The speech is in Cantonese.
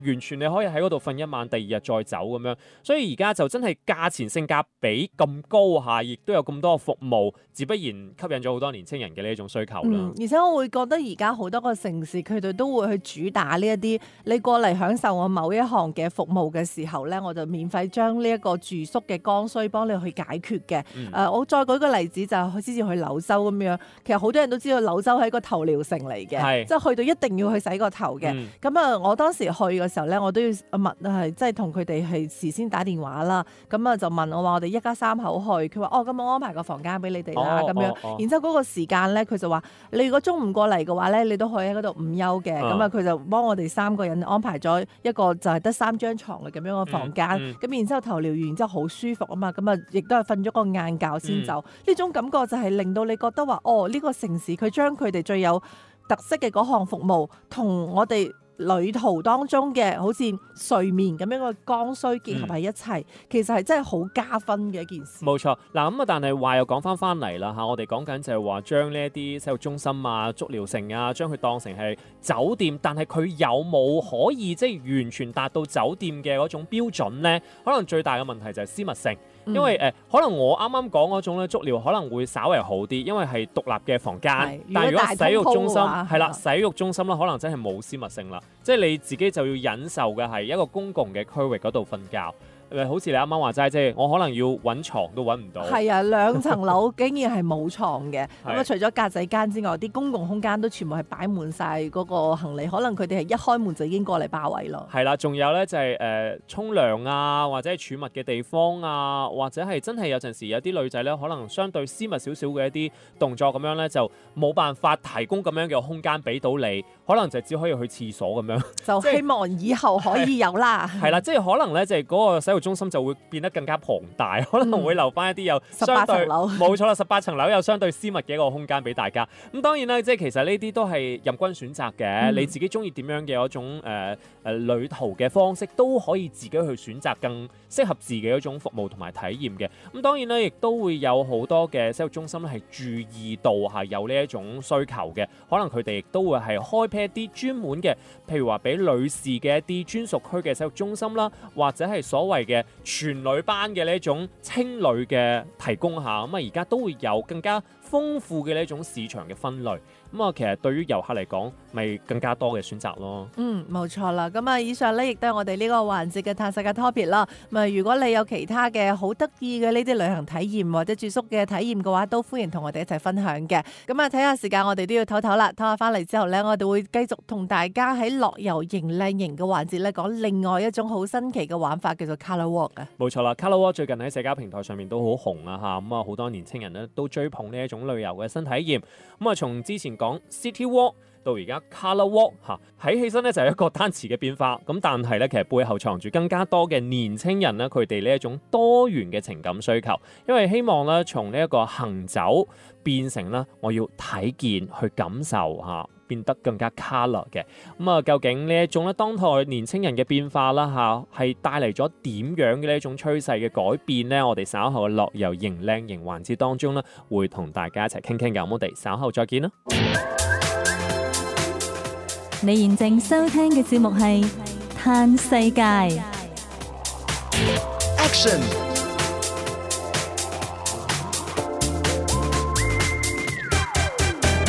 完全你可以喺嗰度瞓一晚，第二日再走咁樣。所以而家就真係價錢性價比咁高嚇，亦都有咁多服務，自不然吸引咗好多年青人嘅呢一種需求啦。 而且我會覺得而家好多個城市佢哋都會去主打呢一啲，你過嚟享受我某一項嘅服務嘅時候咧，我就免費將呢一個住宿嘅剛需幫你去解決嘅。我再舉個例子就係之前去柳州咁樣，其實好多人都知道柳州係一個頭療城嚟嘅，即係去到一定要去洗個頭嘅。咁我當時去嘅時候咧，我都要問即係同佢哋係事先打電話啦。咁就問我話我哋一家三口去，佢話咁我安排個房間俾你哋啦咁樣。然之後嗰個時間咧，佢就話你如果中午過嚟嘅話咧，你都可以喺嗰度午休嘅。咁佢就幫我哋3個人安排咗一個就係得3張床嘅咁樣嘅房間。咁然之後頭療完之後好舒服啊嘛，咁亦都係瞓咗個晏覺先走。呢種感覺就係令到你覺得話呢個城市佢將佢哋最有特色嘅嗰項服務同我哋旅途當中嘅好似睡眠咁樣嘅剛需結合喺一齊，其實係真係好加分嘅一件事。 冇錯，嗱咁但係話又講翻嚟啦嚇，我哋講緊就係話將呢一啲洗浴中心啊、足療城啊，將佢當成係酒店，但係佢有冇可以即係完全達到酒店嘅嗰種標準呢？可能最大嘅問題就係私密性。因為可能我啱啱講嗰種咧足療可能會稍為好啲，因為係獨立嘅房間。但係如果洗浴中心係啦，洗浴中心啦，可能真係冇私密性啦，即係你自己就要忍受嘅係一個公共嘅區域嗰度瞓覺。好似你啱啱話齋，即係我可能要揾床都揾唔到。 係啊，2層樓竟然係冇床嘅。咁除咗格仔間之外，啲公共空間都全部係擺滿晒嗰個行李，可能佢哋係一開門就已經過嚟霸位咯。 係啦，仲有咧就係沖涼啊，或者係儲物嘅地方啊，或者係真係有陣時有啲女仔咧，可能相對私密少少嘅一啲動作咁樣咧，就冇辦法提供咁樣嘅空間俾到你，可能就只可以去廁所咁樣。 就希望以後可以有啦。 係啦，即係可能咧就係嗰個洗浴中心就會變得更加龐大，可能會留翻一啲有 18層樓， 冇錯啦，18層樓有相對私密嘅一個空間俾大家。咁當然啦，即係其實呢啲都係任君選擇嘅，你自己中意點樣嘅一種旅途嘅方式，都可以自己去選擇更適合自己一種服務同埋體驗嘅。咁當然咧，亦都會有好多嘅洗浴中心咧係注意到係有呢一種需求嘅，可能佢哋亦都會係開闢一啲專門嘅，譬如話俾女士嘅一啲專屬區嘅洗浴中心啦，或者係所謂嘅全女班嘅呢一種青旅嘅提供下，咁而家都會有更加豐富嘅呢一種市場嘅分類。其實對於遊客嚟講，咪更加多嘅選擇咯。 冇錯啦。咁以上咧亦都係我哋呢個環節嘅探世界 topic 啦。如果你有其他嘅好得意嘅呢啲旅行體驗或者住宿嘅體驗嘅話，都歡迎同我哋一齊分享嘅。睇下時間，我哋都要唞唞啦。唞下翻嚟之後咧，我哋會繼續同大家喺樂遊營靚營嘅環節咧講另外一種好新奇嘅玩法，叫做 Colour Walk 啊。 冇錯啦 ，Colour Walk 最近喺社交平台上面都好紅啊嚇，好多年青人咧都追捧呢一種旅遊嘅新體驗。從之前講 City Walk 到而家 Colour Walk 睇起身咧就係一個單詞嘅變化，但係咧其實背後藏住更加多嘅年青人咧佢哋呢一種多元嘅情感需求，因為希望咧從呢一個行走變成咧我要睇見去感受變得更加 colour 嘅。究竟呢一種咧當代年青人嘅變化啦係帶嚟咗點樣嘅呢一種趨勢嘅改變呢？我哋稍後嘅樂遊營靚營環節當中咧會同大家一齊傾傾嘅，我哋稍後再見啦。 你現正收聽嘅節目係《嘆世界》。 Action